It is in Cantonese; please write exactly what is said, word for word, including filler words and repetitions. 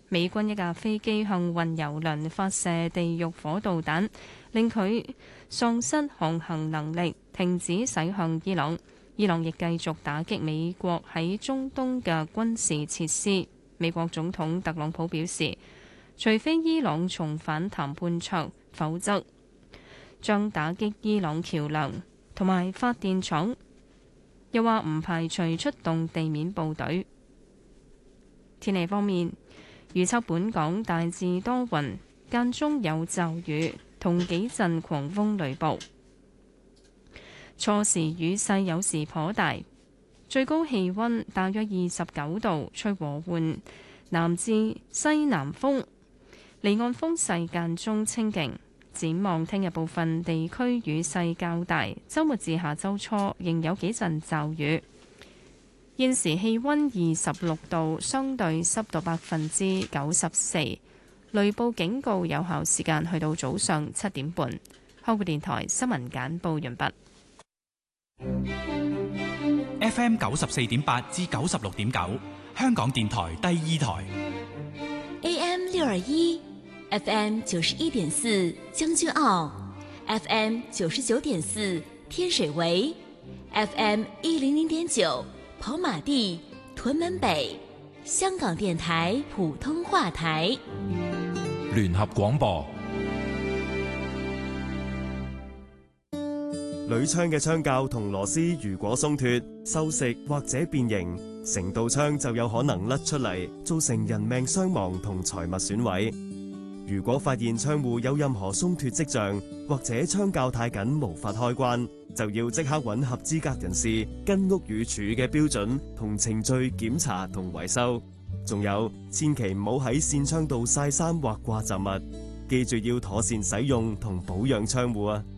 美軍一架飛機向運油輪發射地獄火導彈，令佢喪失航行能力，停止駛向伊朗。伊朗亦繼續打擊美國喺中東嘅軍事設施。美國總統特朗普表示，除非伊朗重返談判桌，否則將打擊伊朗橋梁同埋發電廠。又話唔排除出動地面部隊。天氣方面，預測本港大致多雲，間中有驟雨同幾陣狂風雷暴。初時雨勢有時頗大，最高氣溫大約二十九度，吹和緩南至西南風，離岸風勢間中清勁。展望聽日部分地區雨勢較大，週末至下週初仍有幾陣驟雨。現時氣溫二十六度，相對濕度百分之九十四，雷暴警告有效時間去到早上七點半。香港電台新聞簡報完畢。 F M 九十四點八至九十六點九，香港電台第二台。 A M 六二一，F M 九十一點四將軍澳 ，F M 九十九點四天水圍 ，F M 一零零點九跑馬地屯門北，香港電台普通話台。 聯合廣播。 鋁窗嘅窗鉸同螺絲如果鬆脫、銹蝕或者變形，成道窗就有可能甩出嚟，造成人命傷亡同財物損毀。如果發現窗戶有任何鬆脫跡象，或者窗鉸太緊無法開關，就要即刻揾合資格人士，跟屋宇署嘅標準同程序檢查同維修。仲有，千祈唔好喺扇窗度曬衫或掛雜物，記住要妥善使用同保養窗戶啊！